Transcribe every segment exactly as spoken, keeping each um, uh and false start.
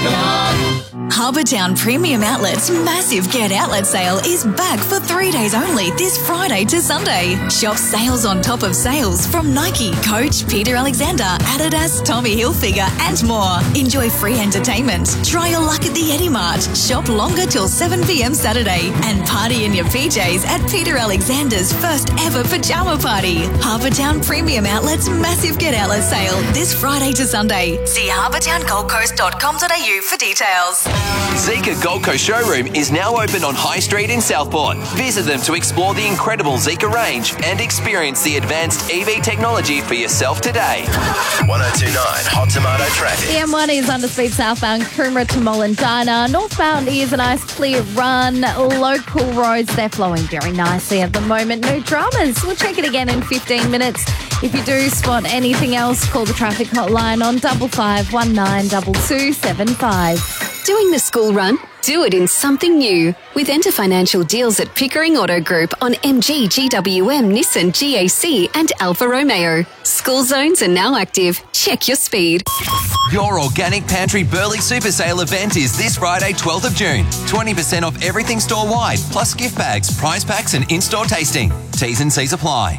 Harbour Town Premium Outlets' massive Get Outlet sale is back for three days only this Friday to Sunday. Shop sales on top of sales from Nike, Coach, Peter Alexander, Adidas, Tommy Hilfiger and more. Enjoy free entertainment. Try your luck at the Yeti Mart. Shop longer till seven p.m. Saturday and party in your P Js at Peter Alexander's first ever pajama party. Harbour Town Premium Outlets' massive Get Outlet sale this Friday to Sunday. See harbour town gold coast dot com dot a u for details. Zika Gold Coast showroom is now open on High Street in Southport. Visit them to explore the incredible Zika range and experience the advanced E V technology for yourself today. one oh two point nine Hot Tomato traffic. The M one is under speed southbound Coomera to Mollendina. Northbound is a nice clear run. Local roads, they're flowing very nicely at the moment. No dramas. We'll check it again in fifteen minutes. If you do spot anything else, call the traffic hotline on double five one nine two two seven five. Doing the school run? Do it in something new. With Enter Financial deals at Pickering Auto Group on M G, G W M, Nissan, G A C and Alfa Romeo. School zones are now active. Check your speed. Your Organic Pantry Burley Super Sale event is this Friday, twelfth of June. twenty percent off everything store-wide, plus gift bags, prize packs and in-store tasting. T's and C's apply.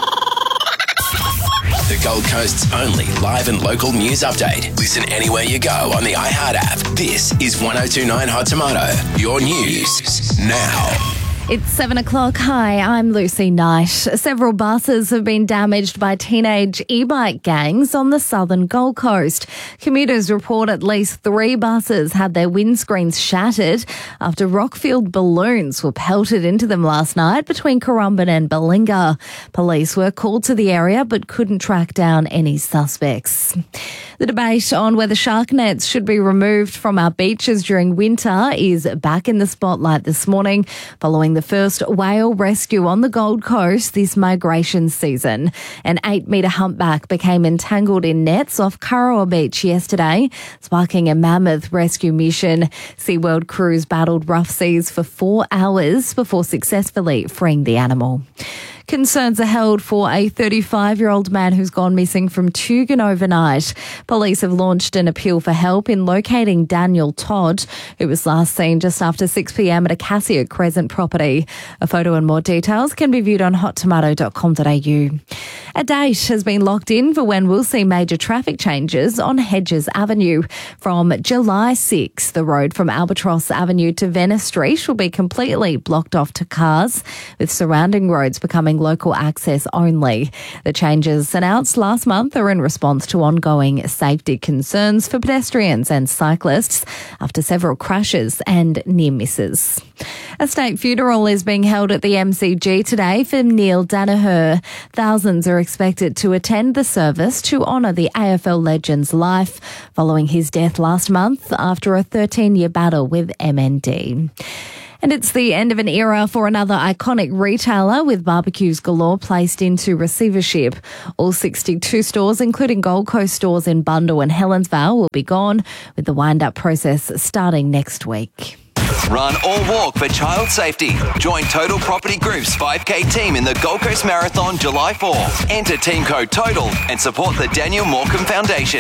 The Gold Coast's only live and local news update. Listen anywhere you go on the iHeart app. This is one oh two point nine Hot Tomato. Your news now. It's seven o'clock. Hi, I'm Lucy Knight. Several buses have been damaged by teenage e-bike gangs on the southern Gold Coast. Commuters report at least three buses had their windscreens shattered after rock-filled balloons were pelted into them last night between Currumbin and Balinga. Police were called to the area but couldn't track down any suspects. The debate on whether shark nets should be removed from our beaches during winter is back in the spotlight this morning following the first whale rescue on the Gold Coast this migration season. An eight-metre humpback became entangled in nets off Kurrawa Beach yesterday, sparking a mammoth rescue mission. SeaWorld crews battled rough seas for four hours before successfully freeing the animal. Concerns are held for a thirty-five-year-old man who's gone missing from Tugun overnight. Police have launched an appeal for help in locating Daniel Todd, who was last seen just after six p.m. at a Cassia Crescent property. A photo and more details can be viewed on hot tomato dot com dot a u. A date has been locked in for when we'll see major traffic changes on Hedges Avenue. From July sixth, the road from Albatross Avenue to Venice Street will be completely blocked off to cars, with surrounding roads becoming local access only. The changes announced last month are in response to ongoing safety concerns for pedestrians and cyclists after several crashes and near misses. A state funeral is being held at the M C G today for Neil Danaher. Thousands are expected to attend the service to honour the A F L legend's life following his death last month after a thirteen-year battle with M N D. And it's the end of an era for another iconic retailer, with barbecues galore placed into receivership. All sixty-two stores, including Gold Coast stores in Bundall and Helensvale, will be gone, with the wind-up process starting next week. Run or walk for child safety. Join Total Property Group's five K team in the Gold Coast Marathon July fourth. Enter team code TOTAL and support the Daniel Morecambe Foundation.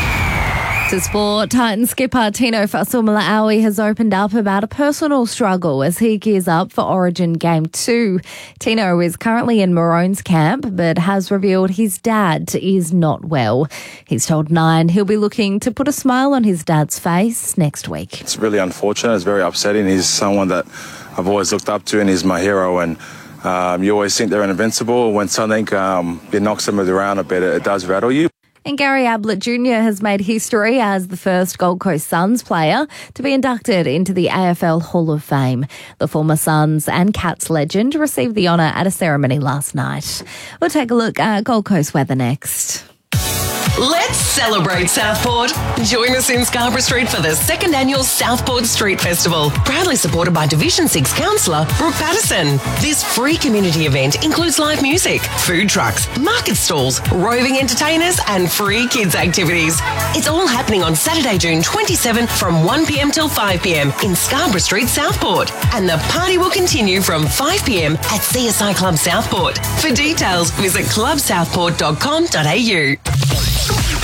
To sport, Titan skipper Tino Fa'asuamaleaui has opened up about a personal struggle as he gears up for Origin Game two. Tino is currently in Maroon's camp but has revealed his dad is not well. He's told Nine he'll be looking to put a smile on his dad's face next week. It's really unfortunate. It's very upsetting. He's someone that I've always looked up to and he's my hero, and um, you always think they're invincible. When something um, it knocks them around a bit, it, it does rattle you. And Gary Ablett Junior has made history as the first Gold Coast Suns player to be inducted into the A F L Hall of Fame. The former Suns and Cats legend received the honour at a ceremony last night. We'll take a look at Gold Coast weather next. Let's celebrate Southport. Join us in Scarborough Street for the second annual Southport Street Festival, proudly supported by Division six Councillor Brooke Patterson. This free community event includes live music, food trucks, market stalls, roving entertainers and free kids activities. It's all happening on Saturday, June twenty-seventh from one p.m. till five p.m. in Scarborough Street, Southport. And the party will continue from five p.m. at C S I Club Southport. For details, visit club southport dot com dot a u.